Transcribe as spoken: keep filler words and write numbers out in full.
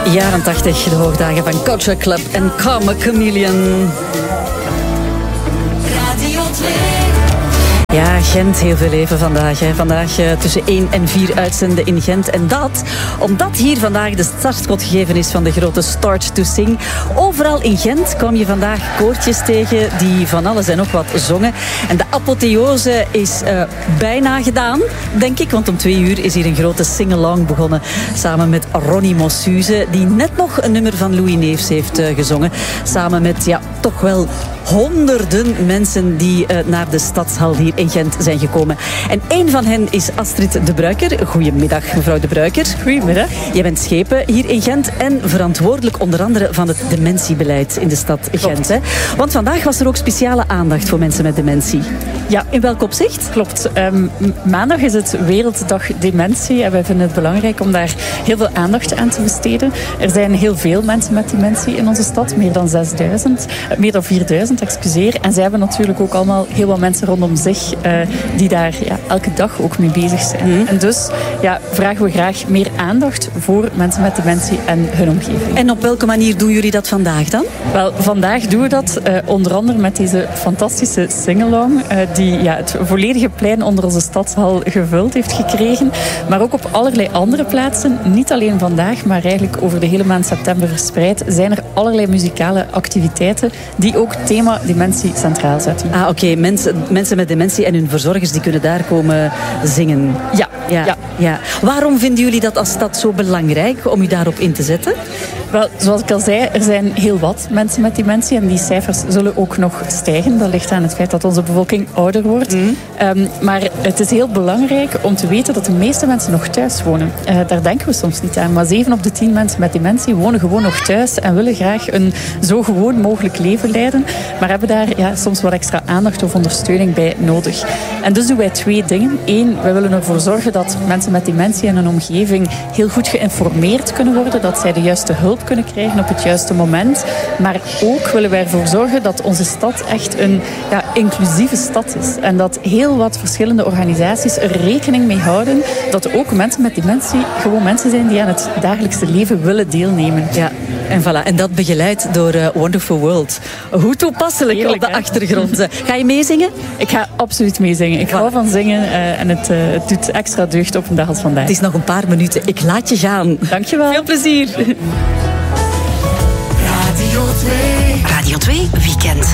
Jaren tachtig, de hoogdagen van Culture Club en Karma Chameleon. Radio twee. Ja, Gent, heel veel leven vandaag. Hè. Vandaag uh, tussen één en vier uitzenden in Gent. En dat, omdat hier vandaag de startschot gegeven is van de grote Start to Sing. Overal in Gent kwam je vandaag koortjes tegen die van alles en nog wat zongen. En de apotheose is uh, bijna gedaan, denk ik. Want om twee uur is hier een grote sing-along begonnen. Samen met Ronnie Mossuze, die net nog een nummer van Louis Neefs heeft uh, gezongen. Samen met, ja, toch wel honderden mensen die uh, naar de Stadshal hier in Gent zijn gekomen. En één van hen is Astrid de Bruiker. Goedemiddag, mevrouw de Bruiker. Goedemiddag. Jij bent schepen hier in Gent en verantwoordelijk onder andere van het dementiebeleid in de stad Gent. Hè? Want vandaag was er ook speciale aandacht voor mensen met dementie. Ja. In welk opzicht? Klopt. Um, maandag is het Werelddag Dementie en wij vinden het belangrijk om daar heel veel aandacht aan te besteden. Er zijn heel veel mensen met dementie in onze stad, meer dan zesduizend, meer dan vierduizend, excuseer. En zij hebben natuurlijk ook allemaal heel wat mensen rondom zich uh, die daar ja, elke dag ook mee bezig zijn. Mm. En dus ja, vragen we graag meer aandacht voor mensen met dementie en hun omgeving. En op welke manier doen jullie dat vandaag dan? Wel, vandaag doen we dat uh, onder andere met deze fantastische sing-along uh, die ja, het volledige plein onder onze stadshal gevuld heeft gekregen. Maar ook op allerlei andere plaatsen, niet alleen vandaag, maar eigenlijk over de hele maand september verspreid, zijn er allerlei muzikale activiteiten die ook het thema dementie centraal zetten. Ah, oké. Okay. Mensen, mensen met dementie en hun verzorgers die kunnen daar komen zingen. Ja. Ja, ja. ja. Waarom vinden jullie dat als stad zo belangrijk om u daarop in te zetten? Wel, zoals ik al zei, er zijn heel wat mensen met dementie en die cijfers zullen ook nog stijgen. Dat ligt aan het feit dat onze bevolking ouder wordt. Mm. Um, maar het is heel belangrijk om te weten dat de meeste mensen nog thuis wonen. Uh, daar denken we soms niet aan. Maar zeven op de tien mensen met dementie wonen gewoon nog thuis en willen graag een zo gewoon mogelijk leven leiden. Maar hebben daar ja, soms wat extra aandacht of ondersteuning bij nodig. En dus doen wij twee dingen. Eén, wij willen ervoor zorgen dat mensen met dementie in hun omgeving heel goed geïnformeerd kunnen worden. Dat zij de juiste hulp kunnen krijgen op het juiste moment. Maar ook willen wij ervoor zorgen dat onze stad echt een ja, inclusieve stad is. En dat heel wat verschillende organisaties er rekening mee houden dat ook mensen met dementie gewoon mensen zijn die aan het dagelijkse leven willen deelnemen. Ja, en voilà. En dat begeleid door uh, Wonderful World. Hoe toepasselijk. Heerlijk, op de hè? Achtergrond. Ga je meezingen? Ik ga absoluut meezingen. Ik hou van zingen uh, en het, uh, het doet extra deugd op een dag als vandaag. Het is nog een paar minuten. Ik laat je gaan. Dankjewel. Veel plezier. Radio twee. Radio twee Weekend.